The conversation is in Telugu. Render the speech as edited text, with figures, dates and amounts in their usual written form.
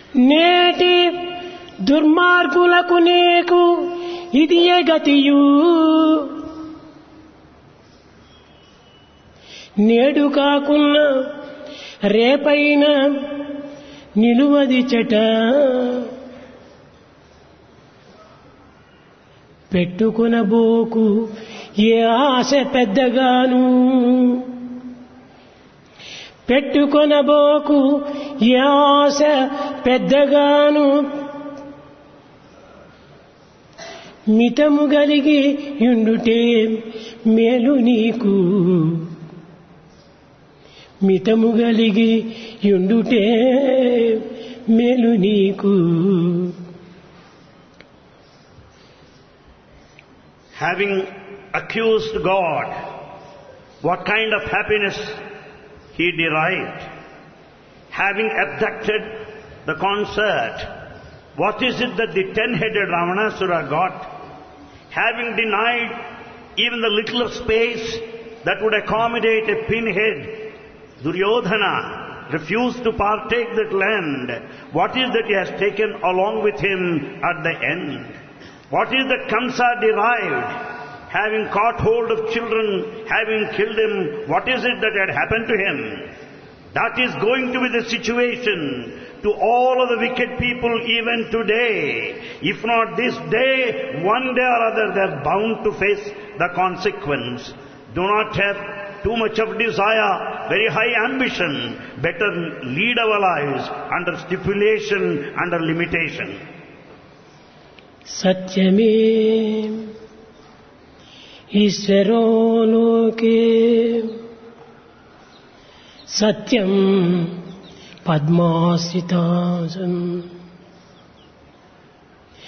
నేటి దుర్మార్గులకు నీకు ఇదియే గతియు. నేడు కాకున్నా రేపైన నిలువది చెట. పెట్టుకొనబోకు ఏ ఆశ పెద్దగాను, పెట్టుకొనబోకు ఏ ఆశ పెద్దగాను. మితము గలిగి యుండుటే మేలు నీకు, మితము గలిగి యుండుటే మేలు నీకు. Having accused God, what kind of happiness he derived? Having abducted the concert, what is it that the 10-headed Ravanasura got? Having denied even the little of space that would accommodate a pinhead, Duryodhana refused to partake that land. What is that he has taken along with him at the end? What is that Kamsa derived? Having caught hold of children, having killed them, what is it that had happened to him? That is going to be the situation to all of the wicked people even today. If not this day, one day or other they are bound to face the consequence. Do not have too much of desire, very high ambition. Better lead our lives under stipulation, under limitation. సత్యమే ఈశ్వరో లోకే, సత్యం పద్మాశ్రితాసం.